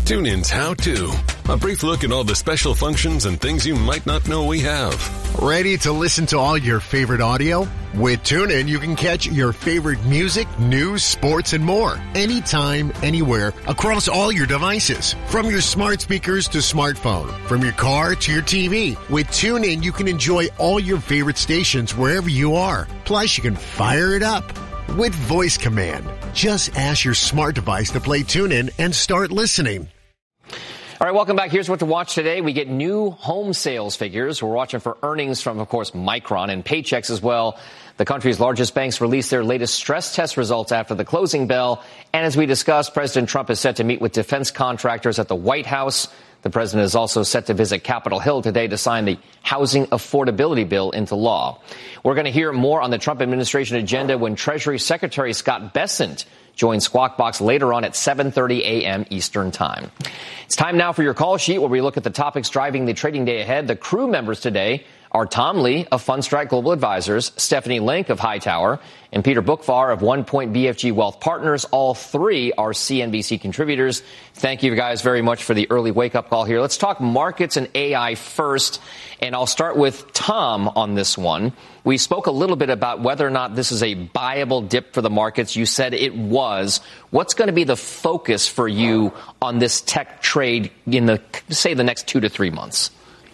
TuneIn's How To. A brief look at all the special functions and things you might not know we have. Ready to listen to all your favorite audio? With TuneIn, you can catch your favorite music, news, sports, and more. Anytime, anywhere, across all your devices. From your smart speakers to smartphone. From your car to your TV. With TuneIn, you can enjoy all your favorite stations wherever you are. Plus, you can fire it up with voice command. Just ask your smart device to play TuneIn and start listening. All right, welcome back. Here's what to watch today. We get new home sales figures. We're watching for earnings from, of course, Micron and Paychex as well. The country's largest banks released their latest stress test results after the closing bell. And as we discussed, President Trump is set to meet with defense contractors at the White House. The president is also set to visit Capitol Hill today to sign the housing affordability bill into law. We're going to hear more on the Trump administration agenda when Treasury Secretary Scott Bessent joins Squawk Box later on at 7:30 a.m. Eastern Time. It's time now for your call sheet, where we look at the topics driving the trading day ahead. The crew members today are Tom Lee of Fundstrat Global Advisors, Stephanie Link of Hightower, and Peter Bookvar of One Point BFG Wealth Partners. All three are CNBC contributors. Thank you guys very much for the early wake-up call here. Let's talk markets and AI first, and I'll start with Tom on this one. We spoke a little bit about whether or not this is a buyable dip for the markets. You said it was. What's going to be the focus for you on this tech trade in the next 2 to 3 months?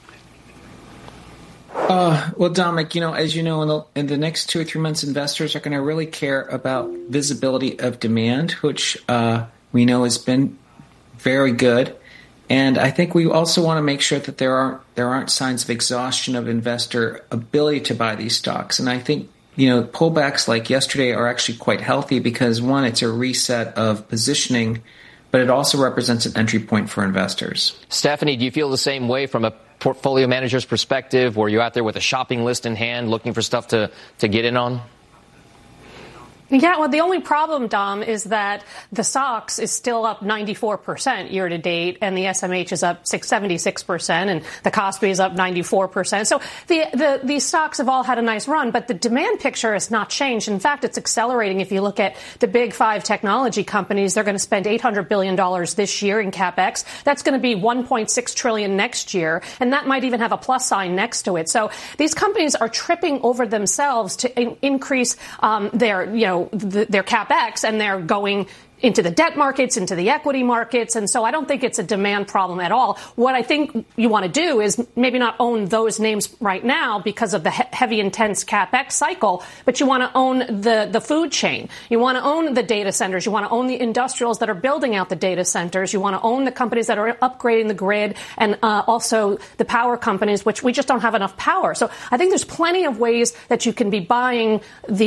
Well, Dominic, as you know, in the next 2 or 3 months, investors are going to really care about visibility of demand, which we know has been very good. And I think we also want to make sure that there aren't signs of exhaustion of investor ability to buy these stocks. And I think, pullbacks like yesterday are actually quite healthy because, one, it's a reset of positioning, but it also represents an entry point for investors. Stephanie, do you feel the same way from a portfolio manager's perspective? Were you out there with a shopping list in hand looking for stuff to get in on? Yeah, well, the only problem, Dom, is that the SOX is still up 94% year to date, and the SMH is up 76%, and the Kospi is up 94%. So the stocks have all had a nice run, but the demand picture has not changed. In fact, it's accelerating. If you look at the big 5 technology companies, they're going to spend $800 billion this year in CapEx. That's going to be $1.6 trillion next year, and that might even have a plus sign next to it. So these companies are tripping over themselves to increase their CapEx, and they're going into the debt markets, into the equity markets. And so I don't think it's a demand problem at all. What I think you want to do is maybe not own those names right now because of the heavy, intense CapEx cycle, but you want to own the food chain. You want to own the data centers. You want to own the industrials that are building out the data centers. You want to own the companies that are upgrading the grid, and also the power companies, which we just don't have enough power. So I think there's plenty of ways that you can be buying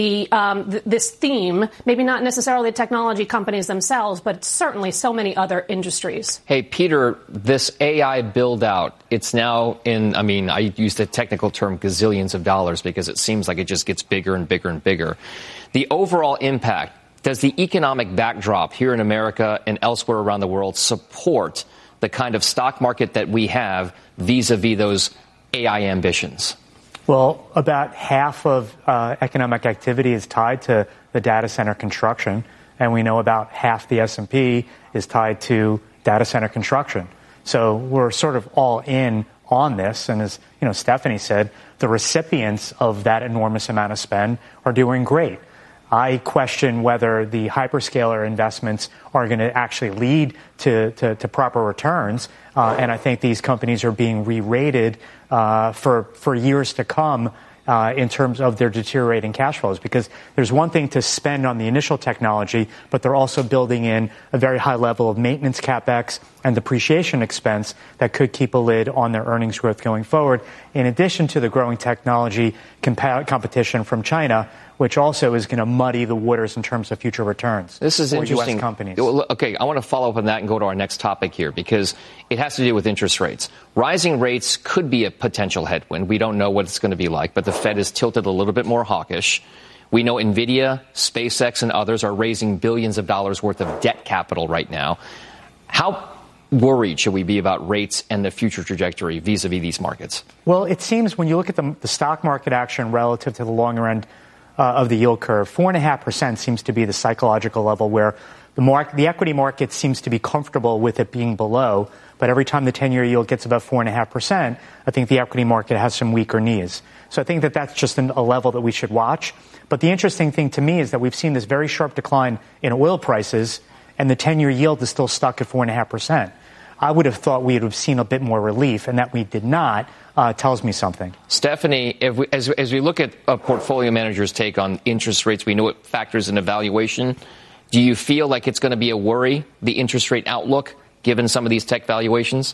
this theme, maybe not necessarily the technology companies themselves, but certainly so many other industries. Hey, Peter, this AI build out, it's now I use the technical term gazillions of dollars because it seems like it just gets bigger and bigger and bigger. The overall impact, does the economic backdrop here in America and elsewhere around the world support the kind of stock market that we have vis-a-vis those AI ambitions? Well, about half of economic activity is tied to the data center construction. And we know about half the S&P is tied to data center construction. So we're sort of all in on this. And as Stephanie said, the recipients of that enormous amount of spend are doing great. I question whether the hyperscaler investments are going to actually lead to proper returns. And I think these companies are being re-rated for years to come in terms of their deteriorating cash flows, because there's one thing to spend on the initial technology, but they're also building in a very high level of maintenance CapEx and depreciation expense that could keep a lid on their earnings growth going forward, in addition to the growing technology competition from China, which also is going to muddy the waters in terms of future returns. This is interesting. US companies. Okay, I want to follow up on that and go to our next topic here, because it has to do with interest rates. Rising rates could be a potential headwind. We don't know what it's going to be like, but the Fed is tilted a little bit more hawkish. We know NVIDIA, SpaceX, and others are raising billions of dollars worth of debt capital right now. How worried should we be about rates and the future trajectory vis-a-vis these markets? Well, it seems when you look at the stock market action relative to the longer end of the yield curve, 4.5% seems to be the psychological level where The equity market seems to be comfortable with it being below, but every time the 10-year yield gets above 4.5%, I think the equity market has some weaker knees. So I think that that's just a level that we should watch. But the interesting thing to me is that we've seen this very sharp decline in oil prices, and the 10-year yield is still stuck at 4.5%. I would have thought we would have seen a bit more relief, and that we did not tells me something. Stephanie, as we look at a portfolio manager's take on interest rates, we know it factors into valuation. Do you feel like it's going to be a worry, the interest rate outlook, given some of these tech valuations?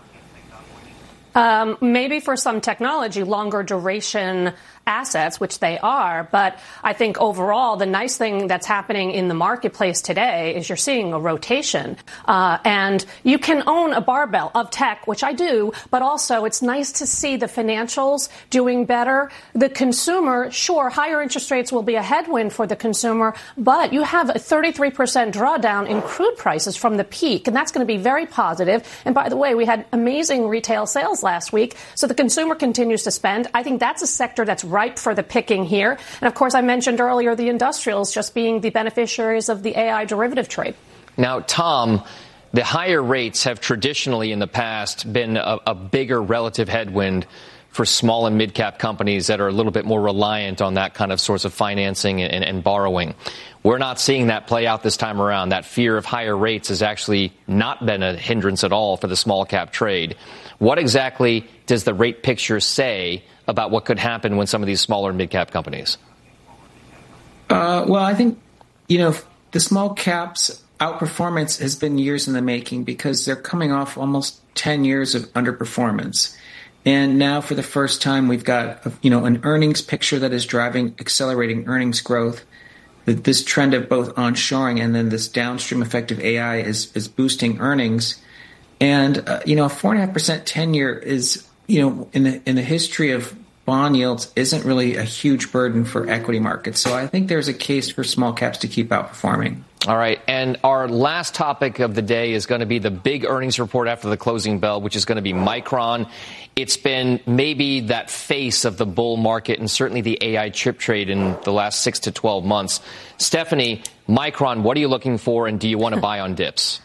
Maybe for some technology, longer duration assets, which they are. But I think overall, the nice thing that's happening in the marketplace today is you're seeing a rotation. And you can own a barbell of tech, which I do, but also it's nice to see the financials doing better. The consumer, sure, higher interest rates will be a headwind for the consumer, but you have a 33% drawdown in crude prices from the peak, and that's going to be very positive. And by the way, we had amazing retail sales last week, so the consumer continues to spend. I think that's a sector that's ripe for the picking here. And of course, I mentioned earlier the industrials just being the beneficiaries of the AI derivative trade. Now, Tom, the higher rates have traditionally in the past been a bigger relative headwind for small and mid-cap companies that are a little bit more reliant on that kind of source of financing and borrowing. We're not seeing that play out this time around. That fear of higher rates has actually not been a hindrance at all for the small cap trade. What exactly does the rate picture say about what could happen when some of these smaller and mid-cap companies? Well, I think, the small caps outperformance has been years in the making because they're coming off almost 10 years of underperformance. And now for the first time, we've got, an earnings picture that is driving accelerating earnings growth. This trend of both onshoring and then this downstream effect of AI is boosting earnings. And, a 4.5% 10-year is, in the history of bond yields isn't really a huge burden for equity markets. So I think there's a case for small caps to keep outperforming. All right. And our last topic of the day is going to be the big earnings report after the closing bell, which is going to be Micron. It's been maybe that face of the bull market and certainly the AI chip trade in the last 6 to 12 months. Stephanie, Micron, what are you looking for, and do you want to buy on dips?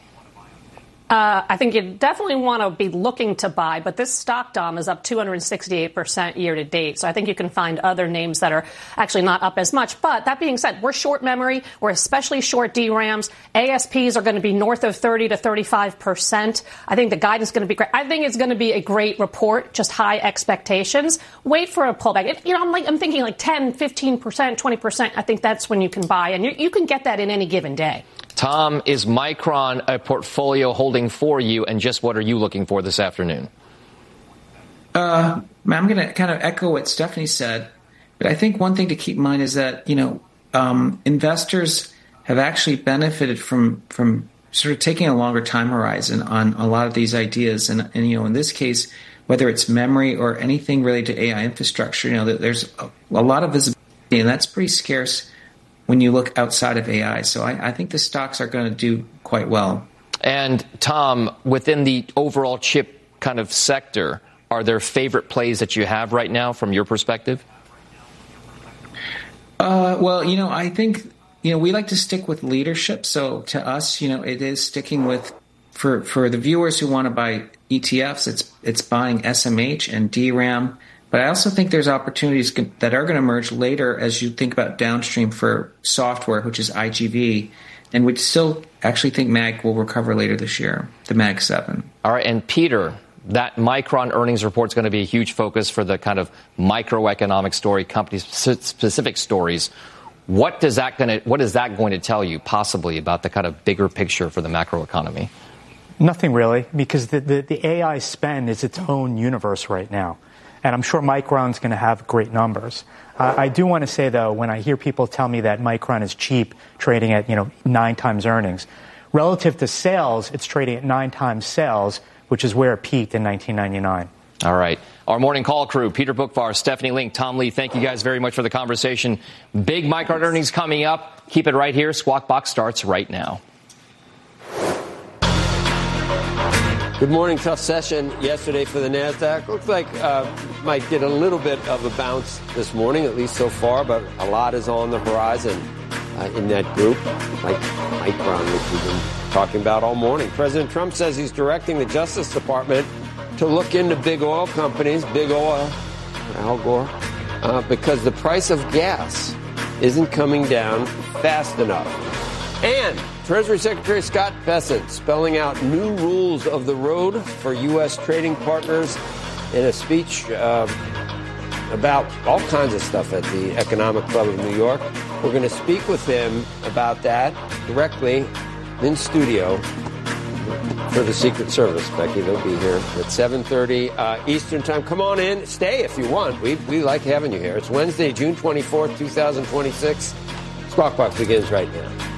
I think you definitely want to be looking to buy, but this stock, Dom, is up 268% year to date. So I think you can find other names that are actually not up as much. But that being said, we're short memory. We're especially short DRAMs. ASPs are going to be north of 30 to 35%. I think the guidance is going to be great. I think it's going to be a great report, just high expectations. Wait for a pullback. I'm thinking like 10, 15%, 20%. I think that's when you can buy. And you can get that in any given day. Tom, is Micron a portfolio holding for you, and just what are you looking for this afternoon? I'm going to kind of echo what Stephanie said, but I think one thing to keep in mind is that, investors have actually benefited from sort of taking a longer time horizon on a lot of these ideas. And in this case, whether it's memory or anything related to AI infrastructure, there's a lot of visibility, and that's pretty scarce when you look outside of AI. So I think the stocks are going to do quite well. And Tom, within the overall chip kind of sector, are there favorite plays that you have right now from your perspective? Well, I think, we like to stick with leadership. So to us, it is sticking with, for the viewers who want to buy ETFs, it's buying SMH and DRAM. But I also think there's opportunities that are going to emerge later as you think about downstream for software, which is IGV, and we still actually think MAG will recover later this year, the MAG 7. All right, and Peter, that Micron earnings report is going to be a huge focus for the kind of microeconomic story, company-specific stories. What is that going to tell you possibly about the kind of bigger picture for the macroeconomy? Nothing really, because the AI spend is its own universe right now. And I'm sure Micron's going to have great numbers. I do want to say, though, when I hear people tell me that Micron is cheap, trading at 9 times earnings, relative to sales, it's trading at 9 times sales, which is where it peaked in 1999. All right. Our morning call crew, Peter Bookvar, Stephanie Link, Tom Lee, thank you guys very much for the conversation. Big Micron earnings coming up. Keep it right here. Squawk Box starts right now. Good morning. Tough session yesterday for the NASDAQ. Looks like might get a little bit of a bounce this morning, at least so far, but a lot is on the horizon. in that group, like Micron, which we've been talking about all morning. President Trump says he's directing the Justice Department to look into big oil companies, big oil, Al Gore, because the price of gas isn't coming down fast enough. And Treasury Secretary Scott Bessent spelling out new rules of the road for U.S. trading partners in a speech about all kinds of stuff at the Economic Club of New York. We're going to speak with him about that directly in studio for the Secret Service. Becky, they'll be here at 7:30 Eastern Time. Come on in. Stay if you want. We like having you here. It's Wednesday, June 24th, 2026. Squawk Box begins right now.